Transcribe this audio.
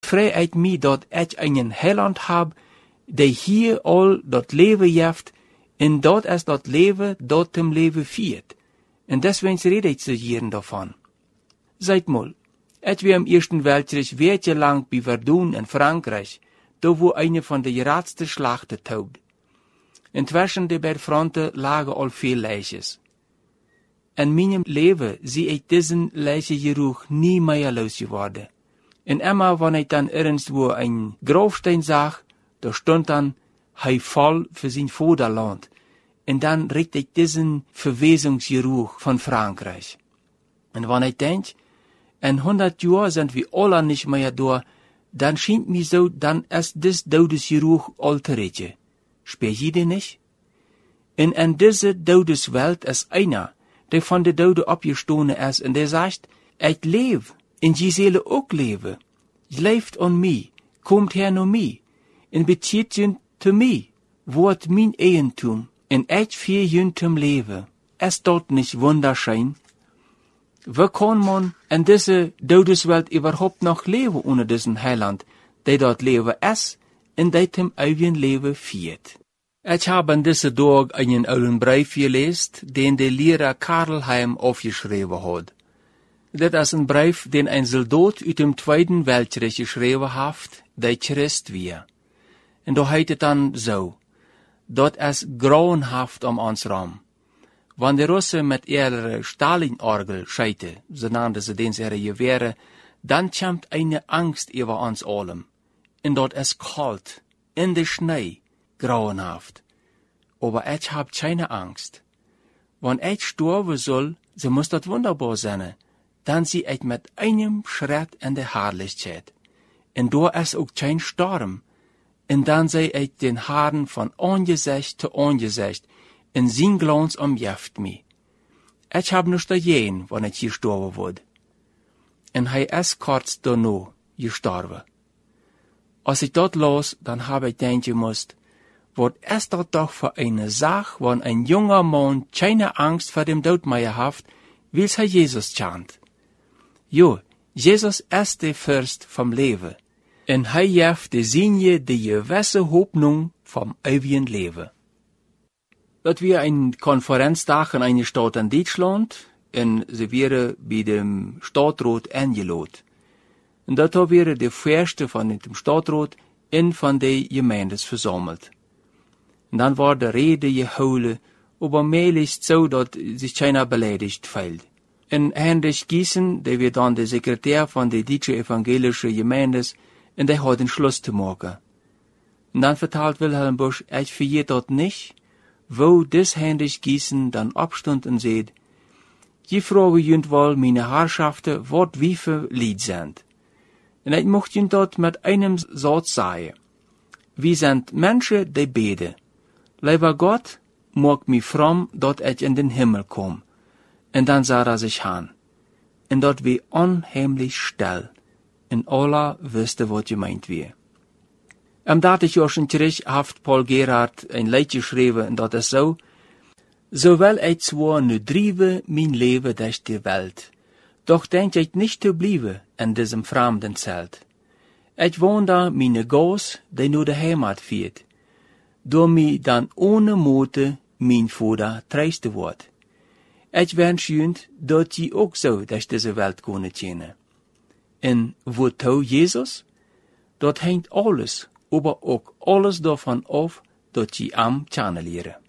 vrij uit mij dat ik een heiland heb, die hier al dat leven heeft, en dat is dat leven dat hem leven viert. En deswegen rede ik ze hier davon. Seid mal, ik wir im Ersten Weltkrieg weetje lang bij Verdun in Frankreich, da wo eine von de raadste Schlachten taugt. Intussen de beide fronten lagen al veel lijstjes. In mijn leven zie ik diesen lijstje geruch nie meer losgeworden. En immer, wanneer ik dan irgendwo een Grafstein zag, da stond dan, hij voll für sein Vaterland. En dan richt ik diesen Verwesungsgeruch von Frankreich. En wanneer ik denk, in 100 Jahren sind wir alle nicht mehr da, dann scheint mir so, dann ist das Todesgeruch alteretje. Spür je den nicht? Und in dieser Todeswelt ist einer, der von der Tode abgestoßen ist, und der sagt, ich lebe, und die Seele auch lebe. Leeft an mich, kommt her nach mich, und bezieht jün zu mir, wird mein Eigentum, und ich für jün zum Leben. Ist dort nicht wunderschön? Wie kann man in dieser Todeswelt überhaupt noch leben ohne diesen Heiland, der dort leben ist und der dem ewigen Leben führt? Ich habe an diesem Tag einen alten Brief gelesen, den der Lehrer Karlheim aufgeschrieben hat. Das ist ein Brief, den ein Soldat aus dem Zweiten Weltkrieg geschrieben hat, der Christ war. Und da heißt es dann so, das ist grauenhaft um uns rum. Wenn die Russen mit ihrer Stalin-Orgel scheiten, so nannten sie den ihre Gewehre, dann kommt eine Angst über uns allem. Und dort ist kalt, in der Schnee, grauenhaft. Aber ich hab keine Angst. Wenn ich sterben soll, so muss das wunderbar sein. Dann sieh ich mit einem Schritt in der Herrlichkeit. Und da ist auch kein Sturm. Und dann seh ich den Herrn von Angesicht zu Angesicht, in sein Glanz umjeft mich. Ich hab nicht dagegen, wenn ich gestorben wurde. Und er ist kurz danach gestorben. Als ich dort los, dann hab ich denken müssen, was ist das doch für eine Sache, wenn ein junger Mann keine Angst vor dem Tod mehr hat, weil er Jesus kennt. Jo, Jesus ist der Fürst vom Leben. Und er gibt die Sinje die gewisse Hoffnung vom ewigen Leben. Das wir ein Konferenztag in einer Stadt in Deutschland, und sie wäre bei dem Stadtrat eingeladen. Und dort wäre der Fürste von dem Stadtrat in von der Gemeindes versammelt. Und dann war die Rede gehouden, aber mehrlich so, dass sich keiner beleidigt fühlt. Und Heinrich Gießen, der wird dann der Sekretär von der deutschen evangelischen Gemeindes, und der hat den Schluss zu machen. Und dann verteilt Wilhelm Busch, ich vergeht dort nicht, wo des Heinrich Gießen dann abstund und seht, die frage jünt wohl meine Herrschaften, wat wie für Lied sind. Und ich mocht jünt dort mit einem Satz sagen, wir sind Menschen, die beten. Lieber Gott, mag mich fromm, dat ich in den Himmel komm. Und dann sah sich an. Und dort wie unheimlich still. Und Allah wüsste, wat gemeint wie. Am 30 Jahr zurück hat Paul Gerhardt ein Lied geschrieben, und das ist so, so will ich zwar nu drive mein Leben durch die Welt, doch denk ich nicht zu bleiben in diesem fremden Zelt. Ich wohne da meine Gas, die nur der Heimat führt, do mi dann ohne Mote mein Vater treiste wird. Ich wünsch jünd, dat je auch so durch diese Welt kunnen tjenen. En wo tau Jesus? Dort hängt alles, aber auch alles davon auf, dat je am tjenen leren.